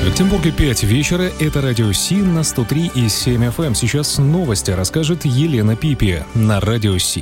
В Екатеринбурге 5 вечера. Это радио Си на 103,7 FM. Сейчас новости расскажет Елена Пипи на радио Си.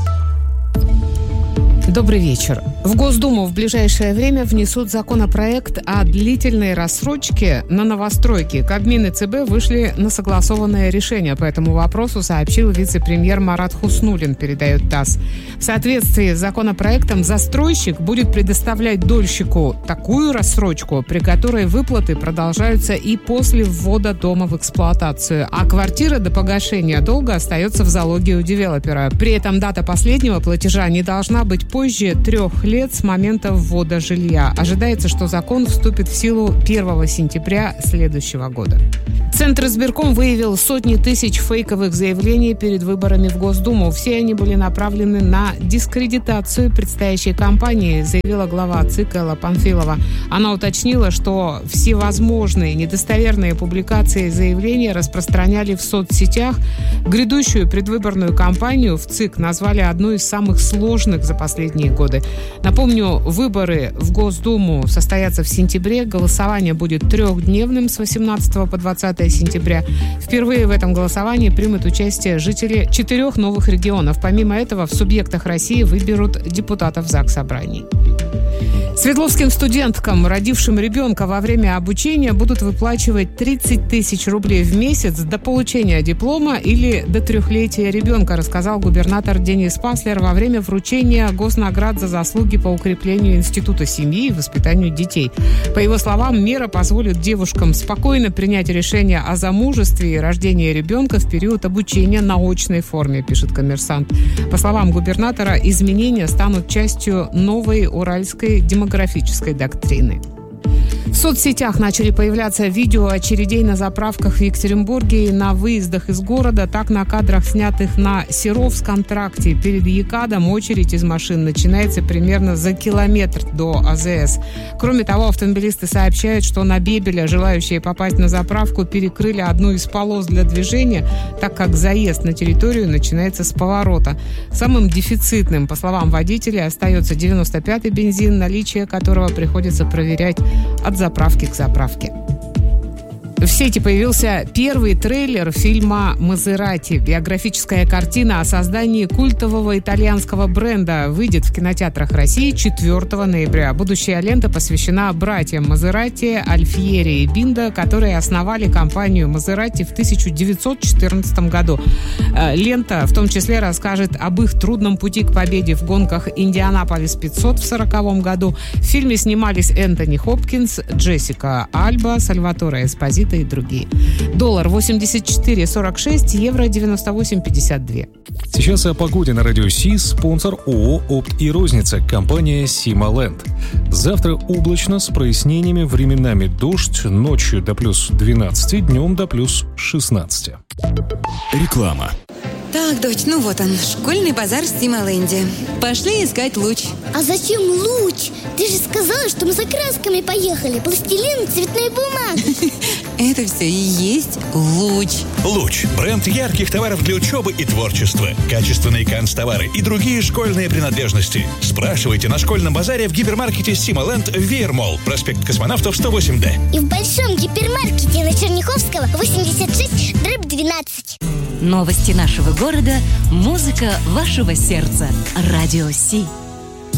Добрый вечер. В Госдуму в ближайшее время внесут законопроект о длительной рассрочке на новостройки. Кабмин и ЦБ вышли на согласованное решение по этому вопросу, сообщил вице-премьер Марат Хуснуллин, передает ТАСС. В соответствии с законопроектом застройщик будет предоставлять дольщику такую рассрочку, при которой выплаты продолжаются и после ввода дома в эксплуатацию, а квартира до погашения долга остается в залоге у девелопера. При этом дата последнего платежа не должна быть позже 3 лет с момента ввода жилья. Ожидается, что закон вступит в силу 1 сентября следующего года. Центр избирком выявил сотни тысяч фейковых заявлений перед выборами в Госдуму. Все они были направлены на дискредитацию предстоящей кампании, заявила глава ЦИК Элла Панфилова. Она уточнила, что всевозможные недостоверные публикации и заявления распространяли в соцсетях. Грядущую предвыборную кампанию в ЦИК назвали одной из самых сложных за последние годы. Напомню, выборы в Госдуму состоятся в сентябре. Голосование будет 3-дневным с 18 по 20 сентября. Впервые в этом голосовании примут участие жители 4 новых регионов. Помимо этого, в субъектах России выберут депутатов Заксобраний. Свердловским студенткам, родившим ребенка во время обучения, будут выплачивать 30 тысяч рублей в месяц до получения диплома или до 3-летия ребенка, рассказал губернатор Денис Паслер во время вручения госнаград за заслуги по укреплению Института семьи и воспитанию детей. По его словам, мера позволит девушкам спокойно принять решение о замужестве и рождении ребенка в период обучения на очной форме, пишет «Коммерсант». По словам губернатора, изменения станут частью новой уральской демографической доктрины. В соцсетях начали появляться видео очередей на заправках в Екатеринбурге и на выездах из города. Так, на кадрах, снятых на Серовском тракте перед ЕКАДом, очередь из машин начинается примерно за километр до АЗС. Кроме того, автомобилисты сообщают, что на Бебеля желающие попасть на заправку перекрыли одну из полос для движения, так как заезд на территорию начинается с поворота. Самым дефицитным, по словам водителя, остается 95-й бензин, наличие которого приходится проверять от заправки к заправке. В сети появился первый трейлер фильма «Мазерати». Биографическая картина о создании культового итальянского бренда выйдет в кинотеатрах России 4 ноября. Будущая лента посвящена братьям Мазерати, Альфьери и Биндо, которые основали компанию Мазерати в 1914 году. Лента в том числе расскажет об их трудном пути к победе в гонках Индианаполис 500 в 1940 году. В фильме снимались Энтони Хопкинс, Джессика Альба, Сальваторе Эспозито и другие. Доллар 84,46, евро 98,52. Сейчас о погоде на радио Си. Спонсор ООО «Опт и розница», компания «Сималенд». Завтра облачно с прояснениями, временами дождь, ночью до плюс 12, днем до плюс 16. Реклама. Так, дочь, ну вот он, школьный базар в Сималенде. Пошли искать луч. А зачем луч? Ты же сказала, что мы за красками поехали. Пластилин, цветная бумага. Это все и есть луч. Луч – бренд ярких товаров для учебы и творчества. Качественные канцтовары и другие школьные принадлежности. Спрашивайте на школьном базаре в гипермаркете «Сималенд» в Веермолл, проспект Космонавтов, 108-Д. И в большом гипермаркете на Черняховского, 86/12. Новости нашего города, музыка вашего сердца. Радио Си.